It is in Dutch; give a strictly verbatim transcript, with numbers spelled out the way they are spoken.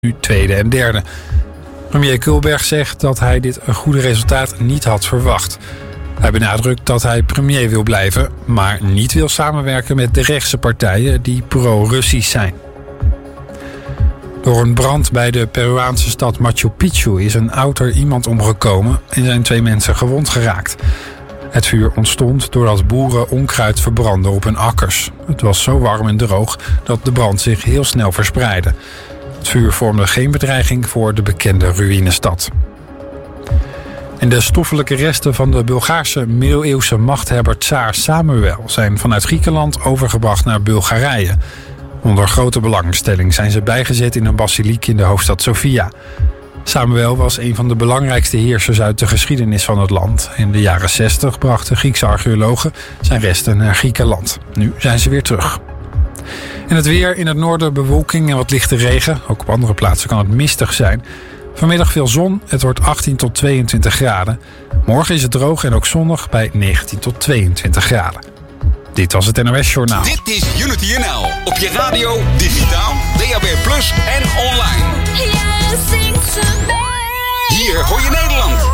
nu tweede en derde. Premier Kulberg zegt dat hij dit een goede resultaat niet had verwacht. Hij benadrukt dat hij premier wil blijven, maar niet wil samenwerken met de rechtse partijen die pro-Russisch zijn. Door een brand bij de Peruaanse stad Machu Picchu is een ouder iemand omgekomen en zijn twee mensen gewond geraakt. Het vuur ontstond doordat boeren onkruid verbrandden op hun akkers. Het was zo warm en droog dat de brand zich heel snel verspreidde. Het vuur vormde geen bedreiging voor de bekende ruïnestad. En de stoffelijke resten van de Bulgaarse middeleeuwse machthebber tsaar Samuel zijn vanuit Griekenland overgebracht naar Bulgarije. Onder grote belangstelling zijn ze bijgezet in een basiliek in de hoofdstad Sofia. Samuel was een van de belangrijkste heersers uit de geschiedenis van het land. In de jaren zestig brachten Griekse archeologen zijn resten naar Griekenland. Nu zijn ze weer terug. En het weer: in het noorden bewolking en wat lichte regen. Ook op andere plaatsen kan het mistig zijn. Vanmiddag veel zon, het wordt achttien tot tweeëntwintig graden. Morgen is het droog en ook zonnig bij negentien tot tweeëntwintig graden. Dit was het N O S Journaal. Dit is Unity N L. Op je radio, digitaal, D A B plus, en online. Hier hoor je Nederland.